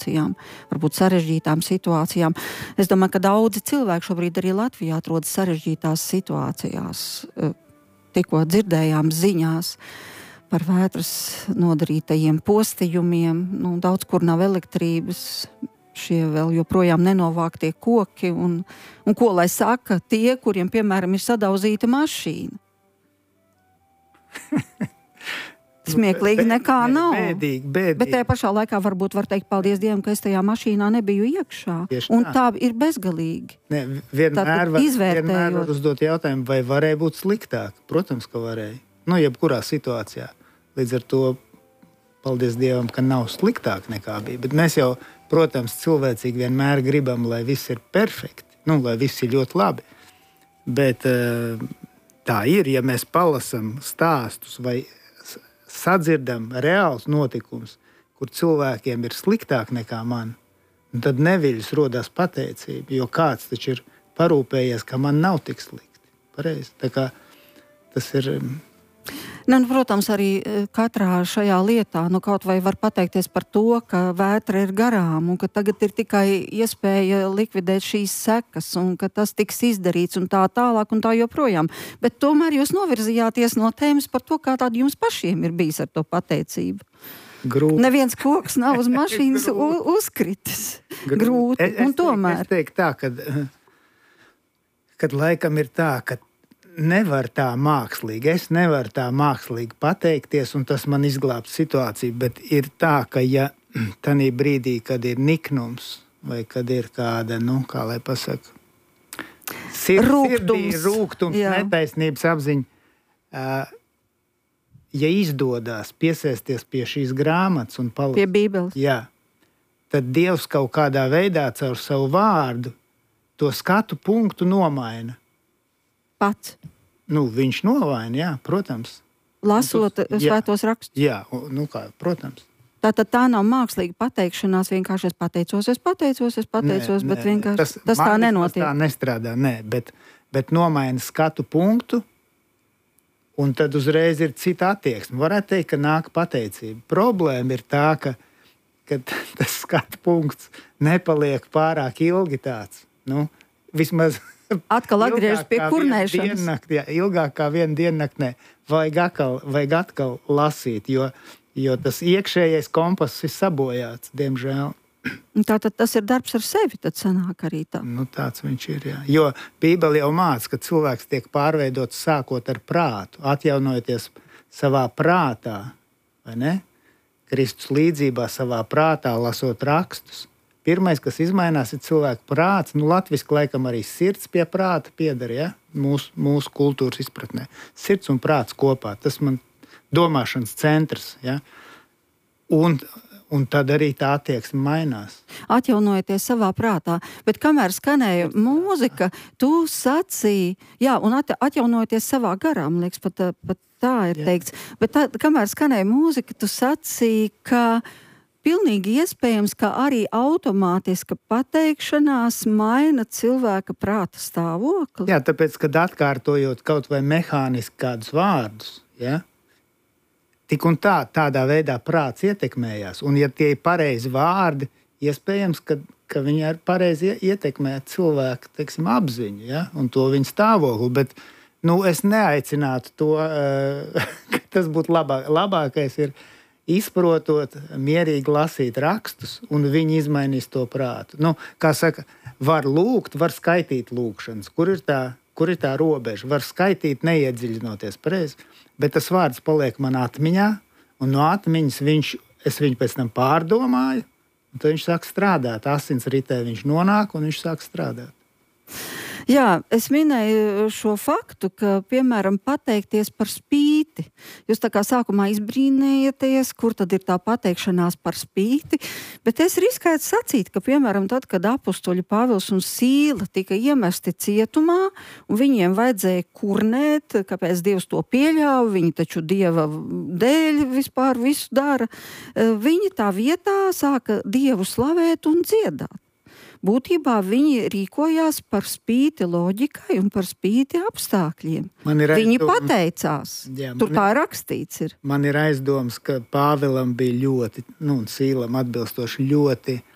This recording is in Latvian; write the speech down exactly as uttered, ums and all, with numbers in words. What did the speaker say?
situācijām, varbūt sarežģītām situācijām. Es domāju, ka daudzi cilvēki šobrīd arī Latvijā atrodas sarežģītās situācijās. Tikko dzirdējām ziņās par vētras nodarītajiem postījumiem. Nu, daudz kur nav elektrības, šie vēl joprojām nenovāktie koki. Un, un ko lai saka tie, kuriem, piemēram, ir sadauzīta mašīna? Smieklīgi nekā nav. Bēdīgi, bēdīgi. Bet tajā pašā laikā varbūt var teikt paldies Dievam, ka es tajā mašīnā nebiju iekšā. Tieši un tā. tā ir bezgalīgi. Ne, vienmēr, var, vienmēr var uzdot jautājumu, vai varēja būt sliktāk. Protams, ka varēja. Nu, jebkurā situācijā. Līdz ar to, paldies Dievam, ka nav sliktāk nekā bija. Bet mēs jau, protams, cilvēcīgi vienmēr gribam, lai viss ir perfekti. Nu, lai viss ir ļoti labi. Bet tā ir, ja mēs palasam stāstus vai sadzirdam reāls notikums, kur cilvēkiem ir sliktāk nekā man, tad neviļas rodās pateicība, jo kāds taču ir parūpējies, ka man nav tik slikti. Pareizi. Tā kā tas ir... Ne, nu, protams, arī katrā šajā lietā nu, kaut vai var pateikties par to, ka vētra ir garām un ka tagad ir tikai iespēja likvidēt šīs sekas un ka tas tiks izdarīts un tā tālāk un tā joprojām. Bet tomēr jūs novirzījāties no tēmas par to, kā tāda jums pašiem ir bijis ar to pateicību. Grūti. Neviens koks nav uz mašīnas uzkritis. Grūti. Es, es un tomēr. Es teiktu tā, kad, kad laikam ir tā, ka nevar tā mākslīgi, es nevaru tā mākslīgi pateikties, un tas man izglābt situāciju, bet ir tā, ka ja tanī brīdī, kad ir niknums, vai kad ir kāda, nu, kā lai pasaka, sir, rūgtums, sirdī, rūgtums netaisnības apziņa, ja izdodās piesēsties pie šīs grāmatas un palasīt, pie Bībeles, jā, tad Dievs kaut kādā veidā caur savu vārdu to skatu punktu nomaina. Pats. Nu, viņš novaina, jā, protams. Lasot tas, svētos rakstus. Jā, nu kā, protams. Tātad tā nav mākslīga pateikšanās, vienkārši es pateicos, es pateicos, es pateicos, nē, bet nē, vienkārši tas, tas tā nenotiek. Tas tā nestrādā, nē, bet, bet nomaina skatu punktu, un tad uzreiz ir cita attieksme. Varētu teikt, ka nāk pateicība. Problēma ir tā, ka, ka tas skatu punkts nepaliek pārāk ilgi tāds. Nu, vismaz... Atkal atgriežas pie kurnēšanas. Diennakt, jā, ilgāk kā viena diennaktnē vajag atkal, vajag atkal lasīt, jo, jo tas iekšējais kompass ir sabojāts, diemžēl. Tātad tas ir darbs ar sevi, tad sanāk arī tā. Nu, tāds viņš ir, jā. Jo Bībele jau māca, ka cilvēks tiek pārveidots sākot ar prātu, atjaunojoties savā prātā, vai ne? Kristus līdzībā savā prātā, lasot rakstus. Pirmais, kas izmainās, ir cilvēka prāts. Nu, latviski laikam arī sirds pie prāta pieder, ja? Mūsu, mūsu kultūras izpratnē. Sirds un prāts kopā. Tas man domāšanas centrs, ja? Un, un tad arī tā attieksme mainās. Atjaunojieties savā prātā. Bet kamēr skanēja mūzika, tu sacīji, jā, un atjaunojieties savā garā, man liekas, pat, pat tā ir jā. Teikts. Bet tā, kamēr skanēja mūzika, tu sacīji, ka pilnīgi iespējams, ka arī automātiska pateikšanās maina cilvēka prāta stāvokli. Jā, tāpēc, kad atkārtojot kaut vai mehāniski kādus vārdus, ja, tik un tā, tādā veidā prāts ietekmējās. Un ja tie ir pareizi vārdi, iespējams, ka, ka viņi ar pareizi ietekmē cilvēku, teiksim, apziņu, ja, un to viņa stāvokli. Bet, nu, es neaicinātu to, ka tas būtu labāk. Labākais ir izprotot, mierīgi lasīt rakstus, un viņi izmainīs to prātu. Nu, kā saka, var lūgt, var skaitīt lūgšanas. Kur ir tā, kur ir tā robeža? Var skaitīt, neiedziļinoties pareizi, bet tas vārds paliek man atmiņā, un no atmiņas viņš, es viņu pēc tam pārdomāju, un tad viņš sāk strādāt. Asins ritē viņš nonāk, un viņš sāk strādāt. Jā, es minēju šo faktu, ka, piemēram, pateikties par spīti. Jūs tā kā sākumā izbrīnējieties, kur tad ir tā pateikšanās par spīti, bet es riskētu sacīt, ka, piemēram, tad, kad apustuļi Pāvils un Sīla tika iemesti cietumā, un viņiem vajadzēja kurnēt, kāpēc Dievs to pieļāva, viņi taču Dieva dēļ vispār visu dara, viņi tā vietā sāka Dievu slavēt un dziedāt. Būtībā viņi rīkojās par spīti loģikai un par spīti apstākļiem. Viņi aizdom... pateicās. Jā, Tur tā ir... rakstīts ir. Man ir aizdoms, ka Pāvilam bija ļoti, nu, un Sīlam atbilstoši ļoti